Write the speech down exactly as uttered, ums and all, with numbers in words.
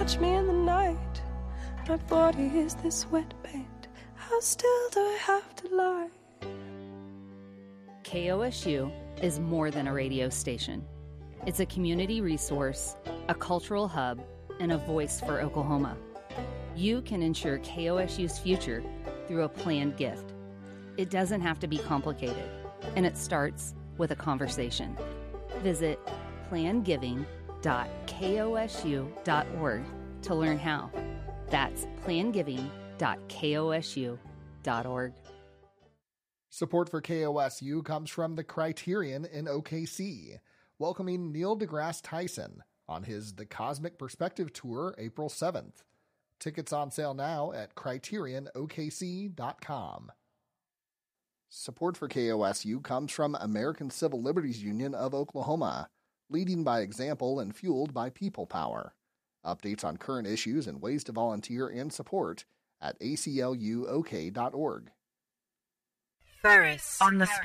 touch me in the night. My body is this wet paint. How still do I have to lie? K O S U is more than a radio station. It's a community resource, a cultural hub, and a voice for Oklahoma. You can ensure K O S U's future through a planned gift. It doesn't have to be complicated, and it starts with a conversation. Visit plan giving dot kosu dot org to learn how. That's plan giving dot kosu dot org. Support for K O S U comes from the Criterion in O K C, welcoming Neil deGrasse Tyson on his The Cosmic Perspective Tour April seventh. Tickets on sale now at criterion o k c dot com. Support for K O S U comes from American Civil Liberties Union of Oklahoma, leading by example and fueled by people power. Updates on current issues and ways to volunteer and support at a c l u o k dot org. Ferris on the